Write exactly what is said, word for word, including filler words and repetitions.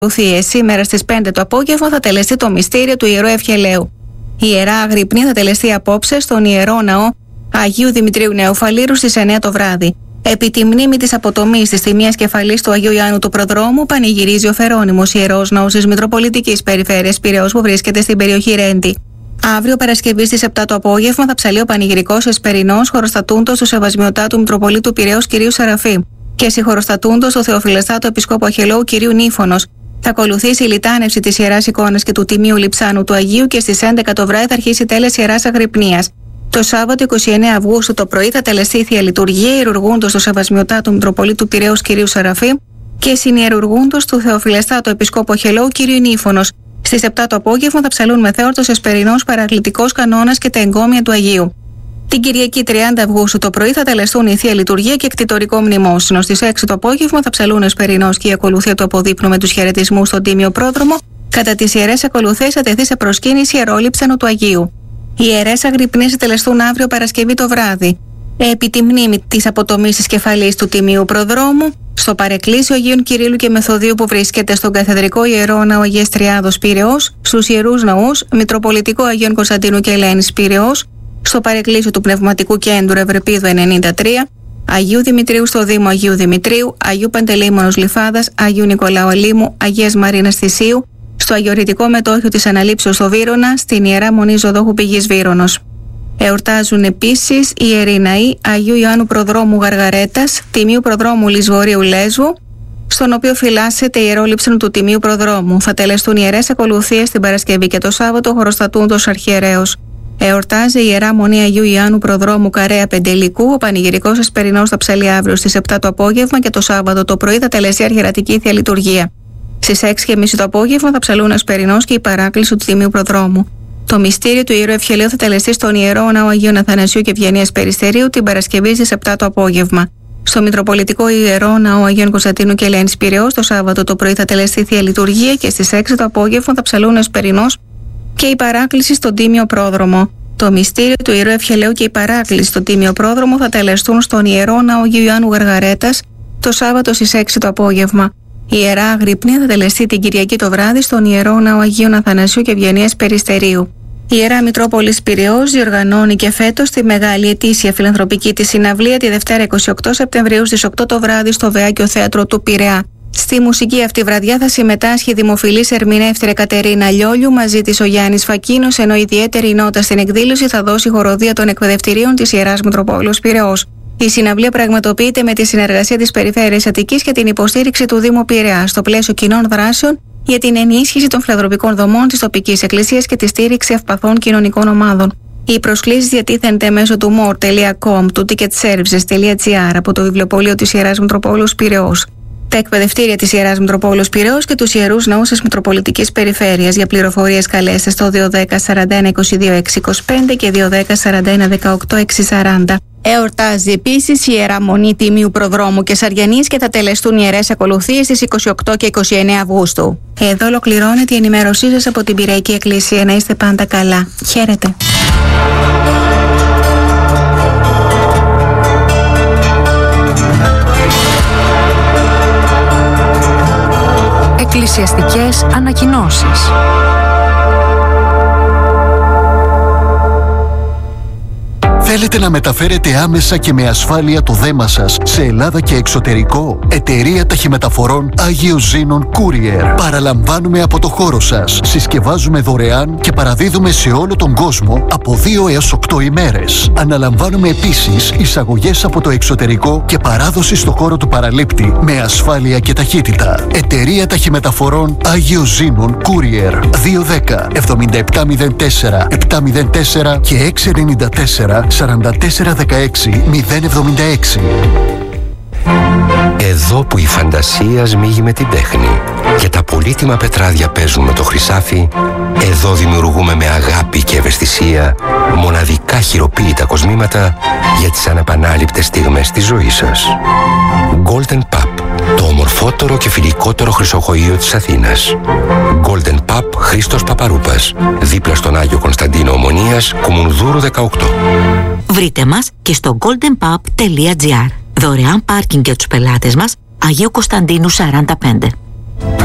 Σήμερα στις πέντε το απόγευμα θα τελεστεί το μυστήριο του Ιερού Ευχελαίου. Η Ιερά Αγρυπνία θα τελεστεί απόψε στον Ιερό Ναό Αγίου Δημητρίου Νεοφαλήρου στις εννέα το βράδυ. Επί τη μνήμη της αποτομής της τιμίας κεφαλής του Αγίου Ιωάννου του Προδρόμου, πανηγυρίζει ο Φερόνιμος Ιερός Ναός της Μητροπολιτικής Περιφέρειας Πειραιώς που βρίσκεται στην περιοχή Ρέντι. Αύριο Παρασκευή στις επτά το απόγευμα θα ψαλεί ο πανηγυρικός Εσπερινός χωροστατούντος του Σεβασμιωτάτου Μητροπολίτου Πειραιώς κ. Σαραφή και συγχωροστατούντος του Θεοφιλεστάτου Επισκόπου Αχελαίου κ. Νύφωνος. Θα ακολουθήσει η λιτάνευση της Ιεράς Εικόνας και του Τιμίου Λειψάνου του Αγίου και στις έντεκα το βράδυ θα αρχίσει η τέλεση Ιεράς Αγρυπνίας. Το Σάββατο εικοστή ενάτη Αυγούστου το πρωί θα τελεστεί η Θεία Λειτουργία ιερουργούντος του Σεβασμιωτάτου Μητροπολίτου Πειραιώς κ. Σαραφή και συνιερουργούντος του Θεοφιλεστάτου Επισκόπου Αχελαίου κ. Νύφωνος. Στις επτά το απόγευμα θα ψαλούν μεθέωρτος Εσπερινός Παρακλητικός Κανόνας και τα εγκόμια του Αγίου. Την Κυριακή τριάντα Αυγούστου το πρωί θα τελεστούν η Θεία Λειτουργία και εκτιτορικό μνημόσυνο. Στις έξι το απόγευμα θα ψαλούν Εσπερινός και η ακολουθία του αποδείπνου με τους χαιρετισμούς στον Τίμιο Πρόδρομο. Κατά τις ιερές ακολουθίες θα τεθεί σε προσκύνηση ιερόλειψανο του Αγίου. Οι ιερές αγρυπνίες θα τελεστούν αύριο Παρασκευή το βράδυ. Επί τη μνήμη της αποτομής της κεφαλής του Τιμίου Προδρόμου, στο παρεκκλήσιο Αγίων Κυρίλλου και Μεθοδίου που βρίσκεται στον Καθεδρικό Ιερό Ναό Αγίας Τριάδος Πειραιώς, στους Ιερούς Ναούς Μητροπολιτικό Αγίων Κωνσταντίνου και Ελένης Πειραιώς, στο παρεκκλήσιο του Πνευματικού Κέντρου Ευρεπίδου ενενήντα τρία, Αγίου Δημητρίου στο Δήμο Αγίου Δημητρίου, Αγίου Παντελεήμονος Λιφάδας, Αγίου Νικολάου Αλήμου, Αγίας Μαρίνας Θησίου, στο Αγιορητικό Μετόχιο της Αναλήψεως στο Βύρωνα, στην Ιερά Μονή Ζωδόχου Πηγής Βύρωνος. Εορτάζουν επίσης οι ιεροί ναοί Αγίου Ιωάννου Προδρόμου Γαργαρέτας, Τιμίου Προδρόμου Λισβορείου Λέσβου, στον οποίο φυλάσσεται η ιερόλειψη του Τιμίου Προδρόμου. Θα τελεστούν ιερές ακολουθίες την Παρασκευή και το Σάββατο χωροστατούντος Αρχιερέως. Εορτάζει η Ιερά Μονή Αγίου Ιωάννου Προδρόμου Καρέα Πεντελικού. Ο πανηγυρικός Εσπερινός θα ψαλεί αύριο στις επτά το απόγευμα και το Σάββατο το πρωί θα τελεστεί αρχιερατική Θεία Λειτουργία. Στις έξι και μισή το απόγευμα θα ψαλούν Εσπερινός και η παράκληση του Τιμίου Προδρόμου. Το μυστήριο του Ιερού Ευχελαίου θα τελεστεί στον Ιερό Ναό Αγίου Αθανασίου και Ευγενίας Περιστερίου την Παρασκευή στις επτά το απόγευμα. Στο Μητροπολιτικό Ιερό Ναό Αγίων Κωνσταντίνου και Ελένης Πειραιώς το Σάββατο το πρωί θα τελεστεί Θεία Λειτουργία και στις έξι το απόγευμα θα ψαλούν Εσπερινός και η παράκληση στον Τίμιο Πρόδρομο. Το μυστήριο του Ιερού Ευχελαίου και η παράκληση στον Τίμιο Πρόδρομο θα τελεστούν στον Ιερό Ναό Αγίου Ιωάννου Γαργαρέτας το Σάββατο στις έξι το απόγευμα. Η Ιερά Αγρυπνία θα τελεστεί την Κυριακή το βράδυ στον Ιερό Ναό Αγίων Αθανασίου και Ευγενίας Περιστερίου. Η Ιερά Μητρόπολης Πειραιώς διοργανώνει και φέτος τη μεγάλη ετήσια φιλανθρωπική της συναυλία τη Δευτέρα εικοστή ογδόη Σεπτεμβρίου στις οκτώ το βράδυ στο Βεάκιο Θέατρο του Πειραιά. Στη μουσική αυτή βραδιά θα συμμετάσχει η δημοφιλής ερμηνεύτρια Κατερίνα Λιόλιου μαζί της ο Γιάννης Φακίνος, ενώ ιδιαίτερη νότα στην εκδήλωση θα δώσει η χοροδία των εκπαιδευτηρίων της Ιεράς Μητροπόλεως Πειραιώς. Η συναυλία πραγματοποιείται με τη συνεργασία της Περιφέρειας Αττικής και την υποστήριξη του Δήμου Πειραιά στο πλαίσιο κοινών δράσεων για την ενίσχυση των φιλανθρωπικών δομών της τοπικής εκκλησίας και τη στήριξη ευπαθών κοινωνικών ομάδων. Οι προσκλήσεις διατίθενται μέσω του more τελεία com, του ticketservices τελεία gr από το βιβλιοπωλείο της Ιεράς Μητροπόλεως Πειραιώς. Τα εκπαιδευτήρια της Ιεράς Μητροπόλεως Πειραιώς και τους Ιερούς Ναούς της Μητροπολιτικής Περιφέρειας. Για πληροφορίες καλέστε στο δύο ένα μηδέν σαράντα ένα είκοσι δύο έξι είκοσι πέντε και δύο ένα μηδέν σαράντα ένα δεκαοκτώ έξι σαράντα. Εορτάζει επίσης η Ιερά Μονή Τιμίου Προδρόμου και Σαριανής και θα τελεστούν ιερές ακολουθίες στις είκοσι οκτώ και είκοσι εννέα Αυγούστου. Εδώ ολοκληρώνεται η ενημέρωσή σας από την Πειραϊκή Εκκλησία. Να είστε πάντα καλά. Χαίρετε. Εκκλησιαστικές ανακοινώσεις. Θέλετε να μεταφέρετε άμεσα και με ασφάλεια το δέμα σας σε Ελλάδα και εξωτερικό? Εταιρεία Ταχυμεταφορών Άγιο Ζήνων Courier. Παραλαμβάνουμε από το χώρο σας. Συσκευάζουμε δωρεάν και παραδίδουμε σε όλο τον κόσμο από δύο έως οκτώ ημέρες. Αναλαμβάνουμε επίσης εισαγωγές από το εξωτερικό και παράδοση στο χώρο του παραλήπτη με ασφάλεια και ταχύτητα. Εταιρεία Ταχυμεταφορών Άγιο Ζήνων Courier. δύο ένα μηδέν επτά επτά μηδέν τέσσερα επτά μηδέν τέσσερα και έξι εννιά τέσσερα σαράντα τέσσερα δεκαέξι μηδέν εβδομήντα έξι. Εδώ που η φαντασία σμίγει με την τέχνη και τα πολύτιμα πετράδια παίζουν με το χρυσάφι, εδώ δημιουργούμε με αγάπη και ευαισθησία μοναδικά χειροποίητα κοσμήματα για τις ανεπανάληπτες στιγμές της ζωής σας. Golden Pub, το ομορφότερο και φιλικότερο χρυσοχοείο της Αθήνας. Golden Pub Χρήστος Παπαρούπας, δίπλα στον Άγιο Κωνσταντίνο Ομονίας, Κουμουνδούρου δεκαοκτώ. Βρείτε μας και στο golden pub τελεία gr. Δωρεάν πάρκινγκ για τους πελάτες μας, Αγίου Κωνσταντίνου σαράντα πέντε.